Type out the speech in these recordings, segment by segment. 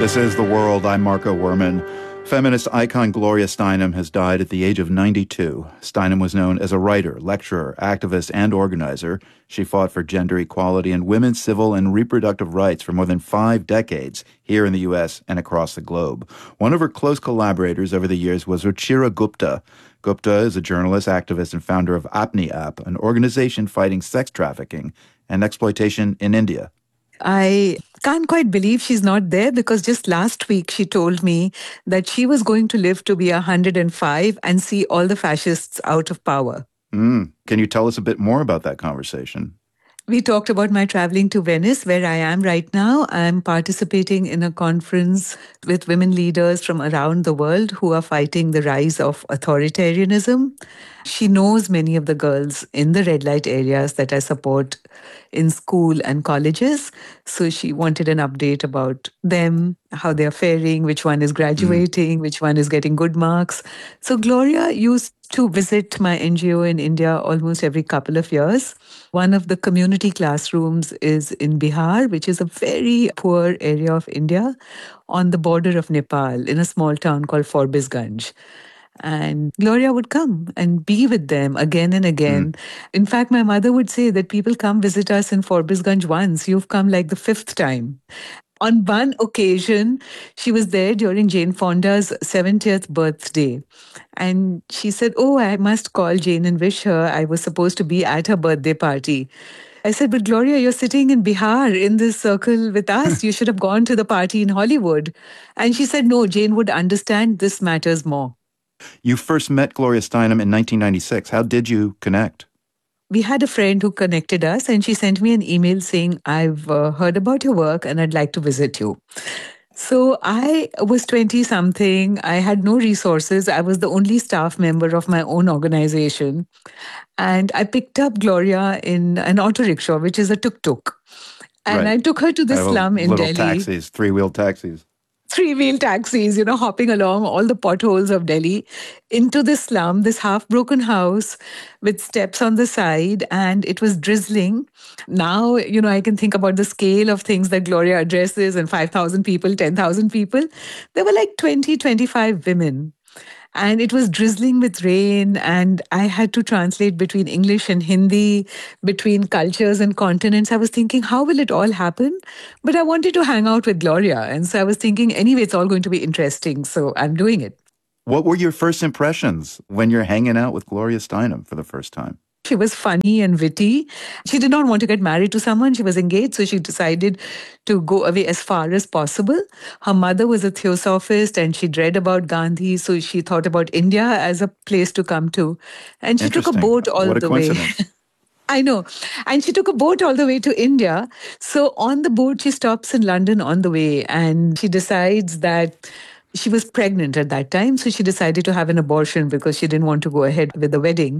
This is The World. I'm Marco Werman. Feminist icon Gloria Steinem has died at the age of 92. Steinem was known as a writer, lecturer, activist, and organizer. She fought for gender equality and women's civil and reproductive rights for more than 5 decades here in the U.S. and across the globe. One of her close collaborators over the years was Ruchira Gupta. Gupta is a journalist, activist, and founder of Apni App, an organization fighting sex trafficking and exploitation in India. I can't quite believe she's not there because just last week she told me that she was going to live to be 105 and see all the fascists out of power. Can you tell us a bit more about that conversation? We talked about my traveling to Venice, where I am right now. I'm participating in a conference with women leaders from around the world who are fighting the rise of authoritarianism. She knows many of the girls in the red light areas that I support in school and colleges. So she wanted an update about them, how they're faring, which one is graduating, which one is getting good marks. So Gloria used to visit my NGO in India almost every couple of years. One of the community classrooms is in Bihar, which is a very poor area of India on the border of Nepal in a small town called Forbisganj. And Gloria would come and be with them again and again. In fact, my mother would say that people come visit us in Forbisganj once. You've come like the 5th time. On one occasion, she was there during Jane Fonda's 70th birthday. And she said, "Oh, I must call Jane and wish her. I was supposed to be at her birthday party." I said, "But Gloria, you're sitting in Bihar in this circle with us. You should have gone to the party in Hollywood." And she said, "No, Jane would understand. This matters more." You first met Gloria Steinem in 1996. How did you connect? We had a friend who connected us, and she sent me an email saying, "I've heard about your work and I'd like to visit you." So I was 20-something. I had no resources. I was the only staff member of my own organization. And I picked up Gloria in an auto rickshaw, which is a tuk-tuk. And Right. I took her to the slum in little Delhi. taxis, three-wheel taxis. 3-wheel taxis, hopping along all the potholes of Delhi into the slum, this half-broken house with steps on the side, and it was drizzling. Now, I can think about the scale of things that Gloria addresses and 5,000 people, 10,000 people. There were like 20, 25 women. And it was drizzling with rain, and I had to translate between English and Hindi, between cultures and continents. I was thinking, how will it all happen? But I wanted to hang out with Gloria. And so I was thinking, anyway, it's all going to be interesting. So I'm doing it. What were your first impressions when you're hanging out with Gloria Steinem for the first time? She was funny and witty. She did not want to get married to someone. She was engaged, so she decided to go away as far as possible. Her mother was a theosophist and she'd read about Gandhi, so she thought about India as a place to come to. And she took a boat all the way. I know. And she took a boat all the way to India. So on the boat, she stops in London on the way and she decides that she was pregnant at that time. So she decided to have an abortion because she didn't want to go ahead with the wedding.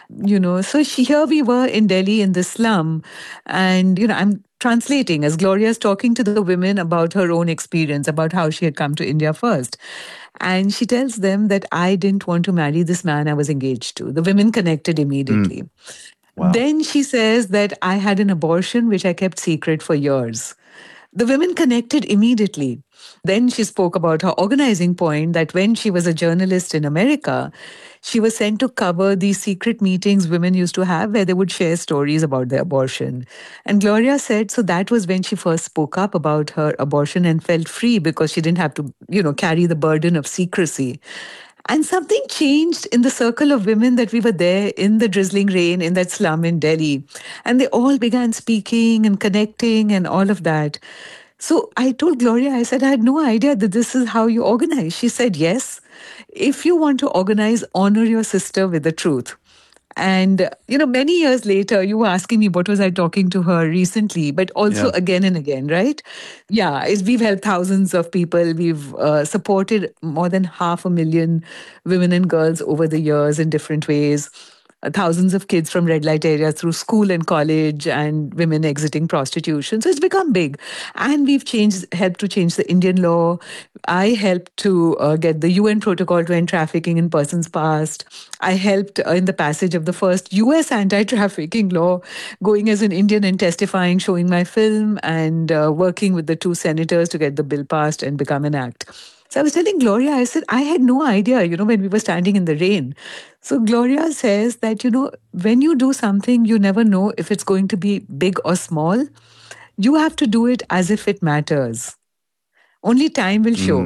So here we were in Delhi in the slum. And, I'm translating as Gloria's talking to the women about her own experience, about how she had come to India first. And she tells them that I didn't want to marry this man I was engaged to. The women connected immediately. Wow. Then she says that I had an abortion, which I kept secret for years. The women connected immediately. Then she spoke about her organizing point that when she was a journalist in America, she was sent to cover these secret meetings women used to have where they would share stories about their abortion. And Gloria said, so that was when she first spoke up about her abortion and felt free because she didn't have to, carry the burden of secrecy. And something changed in the circle of women that we were there in the drizzling rain in that slum in Delhi. And they all began speaking and connecting and all of that. So I told Gloria, I said, I had no idea that this is how you organize. She said, yes, if you want to organize, honor your sister with the truth. And, many years later, you were asking me what was I talking to her recently, but also again and again, right? Yeah, we've helped thousands of people. We've supported more than 500,000 women and girls over the years in different ways. thousands of kids from red light areas through school and college, and women exiting prostitution. So it's become big. And we've helped to change the Indian law. I helped to get the UN protocol to end trafficking in persons past. I helped in the passage of the first US anti-trafficking law, going as an Indian and testifying, showing my film, and working with the two senators to get the bill passed and become an act. So I was telling Gloria, I said, I had no idea, when we were standing in the rain. So Gloria says that, when you do something, you never know if it's going to be big or small. You have to do it as if it matters. Only time will show.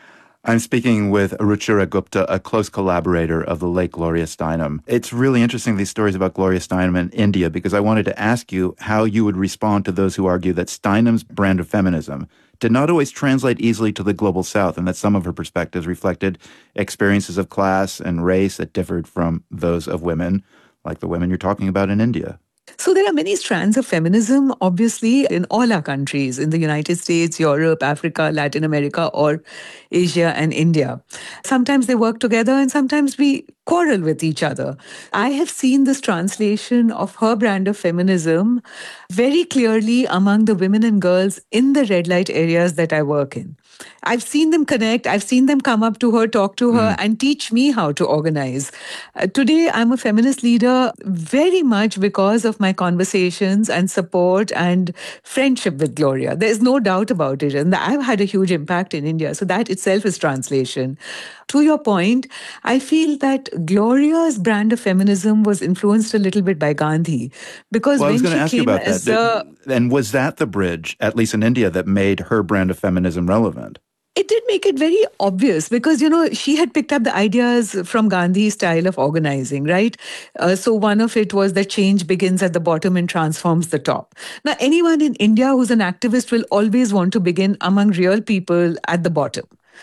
I'm speaking with Ruchira Gupta, a close collaborator of the late Gloria Steinem. It's really interesting, these stories about Gloria Steinem in India, because I wanted to ask you how you would respond to those who argue that Steinem's brand of feminism did not always translate easily to the global South, and that some of her perspectives reflected experiences of class and race that differed from those of women, like the women you're talking about in India. So there are many strands of feminism, obviously, in all our countries, in the United States, Europe, Africa, Latin America, or Asia and India. Sometimes they work together and sometimes we quarrel with each other. I have seen this translation of her brand of feminism very clearly among the women and girls in the red light areas that I work in. I've seen them connect. I've seen them come up to her, talk to her, and teach me how to organize. Today, I'm a feminist leader very much because of my conversations and support and friendship with Gloria. There's no doubt about it. And I've had a huge impact in India. So that itself is translation. To your point, I feel that Gloria's brand of feminism was influenced a little bit by Gandhi. Because I was when going to ask you about that. And was that the bridge, at least in India, that made her brand of feminism relevant? It did make it very obvious because, she had picked up the ideas from Gandhi's style of organizing, right? So one of it was that change begins at the bottom and transforms the top. Now, anyone in India who's an activist will always want to begin among real people at the bottom.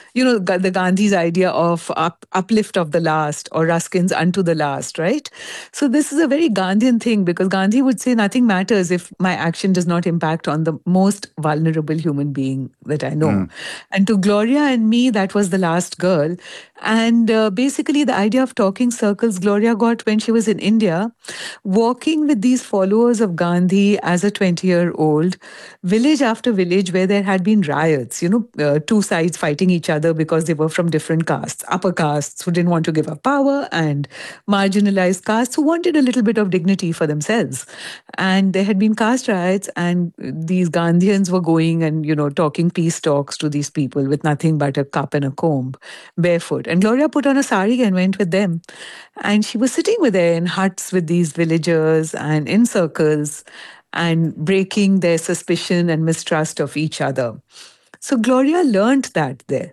The Gandhi's idea of uplift of the last, or Ruskin's unto the last, right? So this is a very Gandhian thing, because Gandhi would say nothing matters if my action does not impact on the most vulnerable human being that I know. And to Gloria and me, that was the last girl. And basically the idea of talking circles Gloria got when she was in India, walking with these followers of Gandhi as a 20-year-old, village after village where there had been riots, two sides fighting each other because they were from different castes, upper castes who didn't want to give up power and marginalized castes who wanted a little bit of dignity for themselves. And there had been caste riots, and these Gandhians were going and, talking peace talks to these people with nothing but a cup and a comb, barefoot. And Gloria put on a sari and went with them. And she was sitting with there in huts with these villagers and in circles and breaking their suspicion and mistrust of each other. So Gloria learned that there.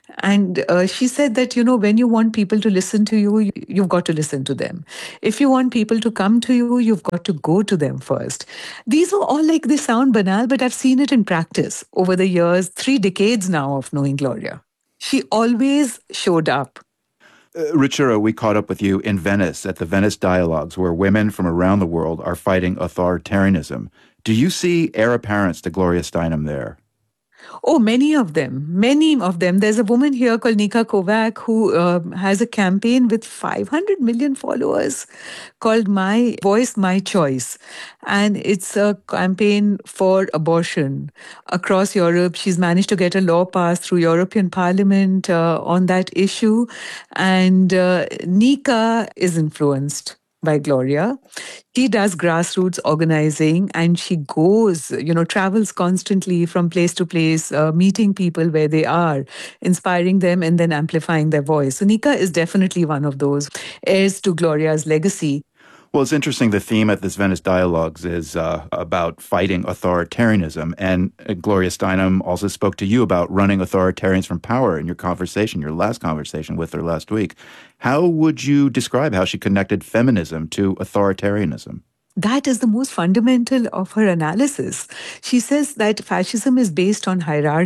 And she said that, when you want people to listen to you, you've got to listen to them. If you want people to come to you, you've got to go to them first. These are all they sound banal, but I've seen it in practice over the years, 3 decades now of knowing Gloria. She always showed up. Ruchira, we caught up with you in Venice at the Venice Dialogues, where women from around the world are fighting authoritarianism. Do you see heir apparents to Gloria Steinem there? Oh, many of them. There's a woman here called Nika Kovac who has a campaign with 500 million followers called My Voice, My Choice. And it's a campaign for abortion across Europe. She's managed to get a law passed through European Parliament on that issue. And Nika is influenced by Gloria. She does grassroots organizing, and she goes, travels constantly from place to place, meeting people where they are, inspiring them and then amplifying their voice. So Nika is definitely one of those heirs to Gloria's legacy. Well, it's interesting. The theme at this Venice Dialogues is about fighting authoritarianism. And Gloria Steinem also spoke to you about running authoritarians from power in your last conversation with her last week. How would you describe how she connected feminism to authoritarianism? That is the most fundamental of her analysis. She says that fascism is based on hierarchy.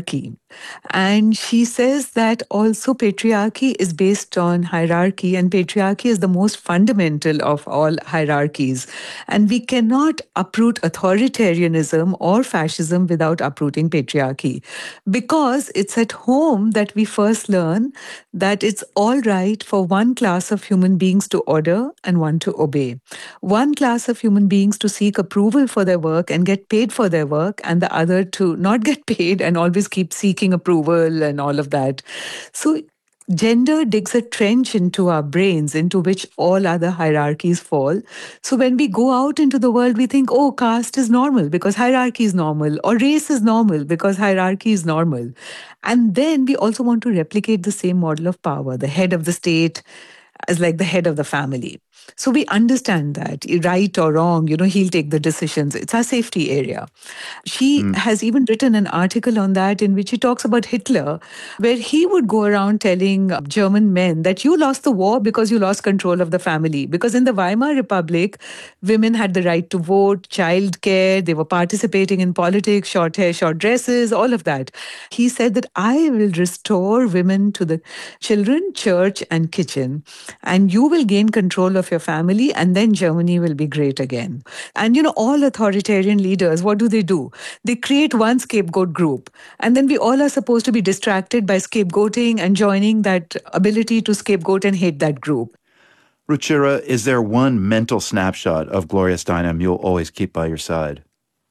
And she says that also patriarchy is based on hierarchy, and patriarchy is the most fundamental of all hierarchies. And we cannot uproot authoritarianism or fascism without uprooting patriarchy, because it's at home that we first learn that it's all right for one class of human beings to order and one to obey. One class of human beings to seek approval for their work and get paid for their work, and the other to not get paid and always keep seeking approval and all of that. So gender digs a trench into our brains into which all other hierarchies fall. So when we go out into the world, we think, oh, caste is normal because hierarchy is normal, or race is normal because hierarchy is normal. And then we also want to replicate the same model of power. The head of the state as like the head of the family. So we understand that, right or wrong, he'll take the decisions. It's our safety area. She has even written an article on that in which he talks about Hitler, where he would go around telling German men that you lost the war because you lost control of the family. Because in the Weimar Republic, women had the right to vote, child care, they were participating in politics, short hair, short dresses, all of that. He said that I will restore women to the children, church, and kitchen, and you will gain control of your family, and then Germany will be great again. And all authoritarian leaders, what do? They create one scapegoat group, and then we all are supposed to be distracted by scapegoating and joining that ability to scapegoat and hate that group. Ruchira, is there one mental snapshot of Gloria Steinem you'll always keep by your side?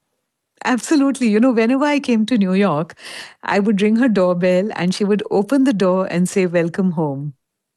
Absolutely. Whenever I came to New York, I would ring her doorbell and she would open the door and say, "Welcome home."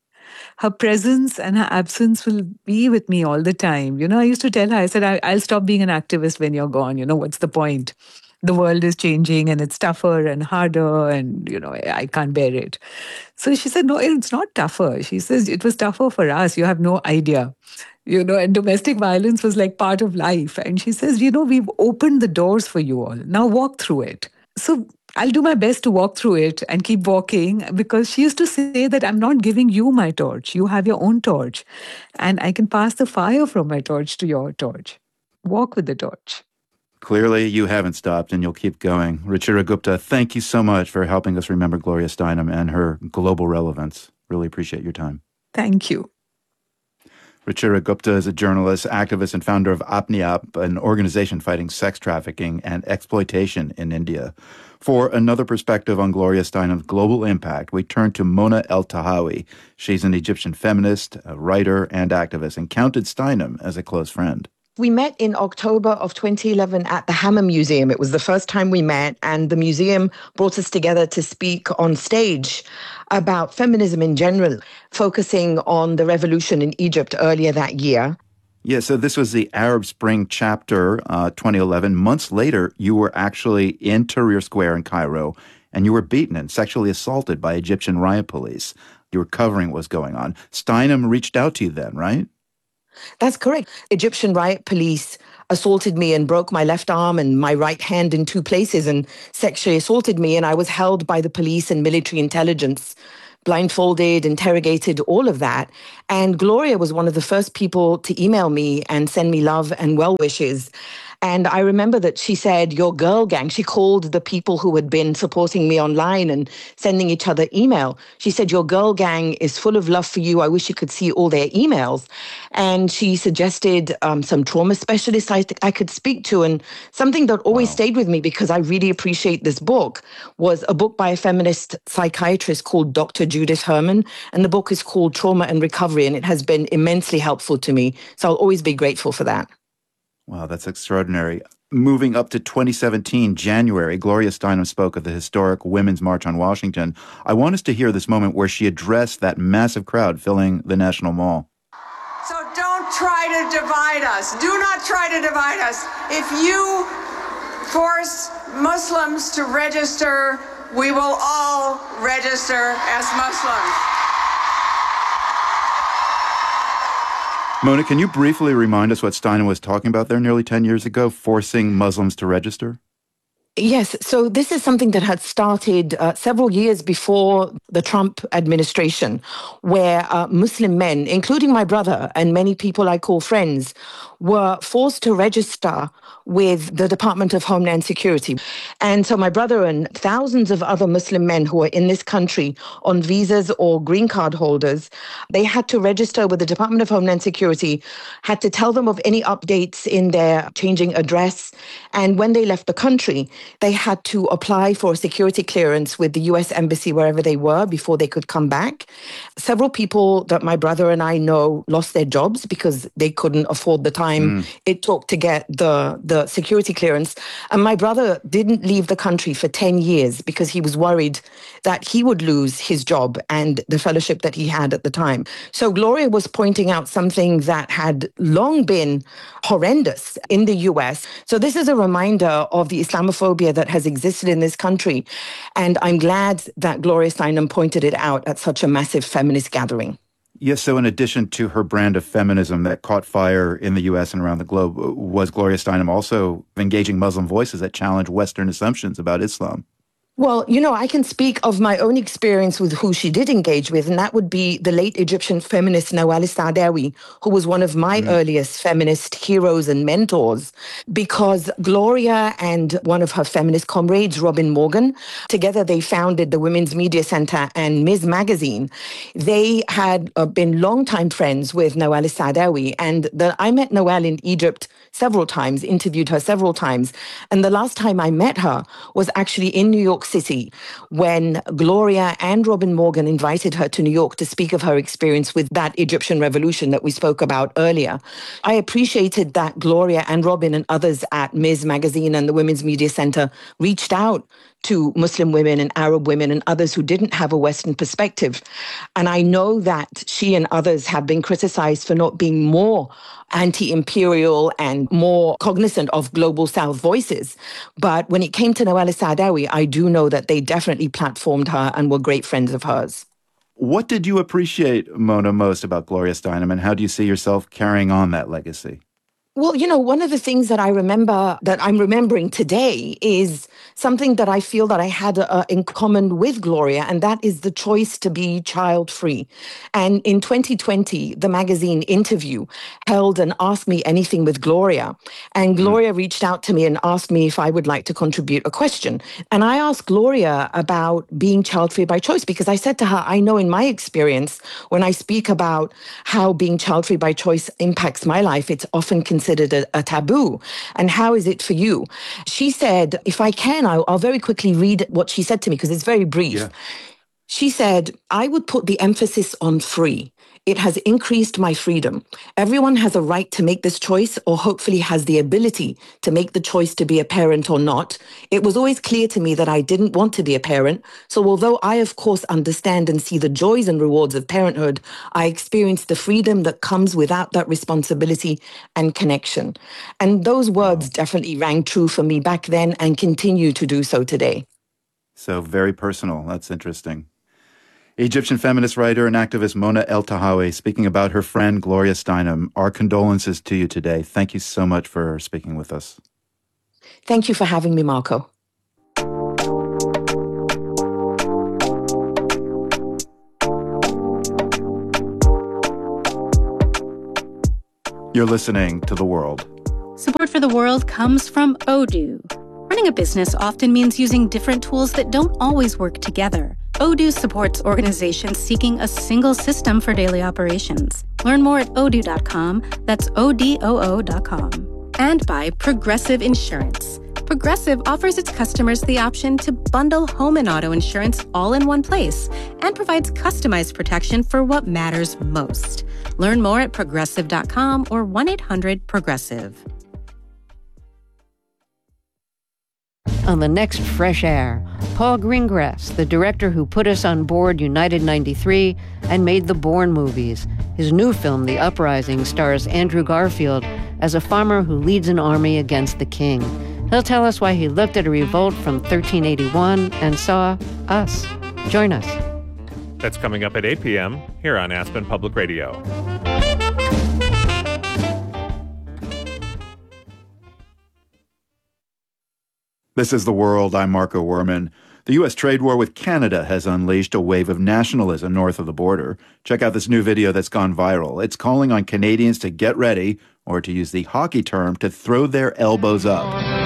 Her presence and her absence will be with me all the time. I used to tell her, I said, I'll stop being an activist when you're gone. What's the point? The world is changing and it's tougher and harder, and, I can't bear it. So she said, no, it's not tougher. She says, it was tougher for us. You have no idea. And domestic violence was like part of life. And she says, we've opened the doors for you all. Now walk through it. So I'll do my best to walk through it and keep walking, because she used to say that I'm not giving you my torch. You have your own torch. And I can pass the fire from my torch to your torch. Walk with the torch. Clearly, you haven't stopped and you'll keep going. Ruchira Gupta, thank you so much for helping us remember Gloria Steinem and her global relevance. Really appreciate your time. Thank you. Ruchira Gupta is a journalist, activist, and founder of Apni-Aap, an organization fighting sex trafficking and exploitation in India. For another perspective on Gloria Steinem's global impact, we turn to Mona El-Tahawy. She's an Egyptian feminist, a writer, and activist, and counted Steinem as a close friend. We met in October of 2011 at the Hammer Museum. It was the first time we met, and the museum brought us together to speak on stage about feminism in general, focusing on the revolution in Egypt earlier that year. Yeah, so this was the Arab Spring chapter, 2011. Months later, you were actually in Tahrir Square in Cairo, and you were beaten and sexually assaulted by Egyptian riot police. You were covering what was going on. Steinem reached out to you then, right? That's correct. Egyptian riot police assaulted me and broke my left arm and my right hand in 2 places and sexually assaulted me. And I was held by the police and military intelligence, blindfolded, interrogated, all of that. And Gloria was one of the first people to email me and send me love and well wishes. And I remember that she said, your girl gang, she called the people who had been supporting me online and sending each other email. She said, your girl gang is full of love for you. I wish you could see all their emails. And she suggested some trauma specialists I could speak to. And something that always stayed with me, because I really appreciate this book, was a book by a feminist psychiatrist called Dr. Judith Herman. And the book is called Trauma and Recovery. And it has been immensely helpful to me. So I'll always be grateful for that. Wow, that's extraordinary. Moving up to 2017, January, Gloria Steinem spoke at the historic Women's March on Washington. I want us to hear this moment where she addressed that massive crowd filling the National Mall. So don't try to divide us. Do not try to divide us. If you force Muslims to register, we will all register as Muslims. Mona, can you briefly remind us what Steinem was talking about there nearly 10 years ago, forcing Muslims to register? Yes, so this is something that had started several years before the Trump administration, where Muslim men, including my brother and many people I call friends, were forced to register with the Department of Homeland Security. And so my brother and thousands of other Muslim men who are in this country on visas or green card holders, they had to register with the Department of Homeland Security, had to tell them of any updates in their changing address. And when they left the country, they had to apply for a security clearance with the US Embassy wherever they were before they could come back. Several people that my brother and I know lost their jobs because they couldn't afford the time it took to get the security clearance. And my brother didn't leave the country for 10 years because he was worried that he would lose his job and the fellowship that he had at the time. So Gloria was pointing out something that had long been horrendous in the US. So this is a reminder of the Islamophobia that has existed in this country. And I'm glad that Gloria Steinem pointed it out at such a massive feminist gathering. Yes, so in addition to her brand of feminism that caught fire in the U.S. and around the globe, was Gloria Steinem also engaging Muslim voices that challenge Western assumptions about Islam? Well, I can speak of my own experience with who she did engage with, and that would be the late Egyptian feminist Nawal Saadawi, who was one of my earliest feminist heroes and mentors, because Gloria and one of her feminist comrades, Robin Morgan, together they founded the Women's Media Center and Ms. Magazine. They had been longtime friends with Nawal Saadawi, and I met Nawal in Egypt several times, interviewed her several times, and the last time I met her was actually in New York City when Gloria and Robin Morgan invited her to New York to speak of her experience with that Egyptian revolution that we spoke about earlier. I appreciated that Gloria and Robin and others at Ms. Magazine and the Women's Media Center reached out to Muslim women and Arab women and others who didn't have a Western perspective. And I know that she and others have been criticized for not being more anti-imperial and more cognizant of global South voices. But when it came to Nawal Saadawi, I do know that they definitely platformed her and were great friends of hers. What did you appreciate, Mona, most about Gloria Steinem, and how do you see yourself carrying on that legacy? Well, one of the things that I remember, that I'm remembering today, is something that I feel that I had in common with Gloria, and that is the choice to be child-free. And in 2020, the magazine Interview held an Ask Me Anything with Gloria. And Gloria reached out to me and asked me if I would like to contribute a question. And I asked Gloria about being child-free by choice, because I said to her, I know in my experience, when I speak about how being child-free by choice impacts my life, it's often considered a taboo. And how is it for you? She said, if I can, I'll very quickly read what she said to me because it's very brief. Yeah. She said, I would put the emphasis on free. It has increased my freedom. Everyone has a right to make this choice, or hopefully has the ability to make the choice to be a parent or not. It was always clear to me that I didn't want to be a parent. So although I, of course, understand and see the joys and rewards of parenthood, I experienced the freedom that comes without that responsibility and connection. And those words definitely rang true for me back then and continue to do so today. So very personal. That's interesting. Egyptian feminist writer and activist Mona Eltahawy speaking about her friend Gloria Steinem. Our condolences to you today. Thank you so much for speaking with us. Thank you for having me, Marco. You're listening to The World. Support for The World comes from Odoo. Running a business often means using different tools that don't always work together. Odoo supports organizations seeking a single system for daily operations. Learn more at odoo.com. That's ODOO.com. And by Progressive Insurance. Progressive offers its customers the option to bundle home and auto insurance all in one place and provides customized protection for what matters most. Learn more at progressive.com or 1-800-PROGRESSIVE. On the next Fresh Air, Paul Greengrass, the director who put us on board United 93 and made the Bourne movies. His new film, The Uprising, stars Andrew Garfield as a farmer who leads an army against the king. He'll tell us why he looked at a revolt from 1381 and saw us. Join us. That's coming up at 8 p.m. here on Aspen Public Radio. This is The World. I'm Marco Werman. The U.S. trade war with Canada has unleashed a wave of nationalism north of the border. Check out this new video that's gone viral. It's calling on Canadians to get ready, or to use the hockey term, to throw their elbows up.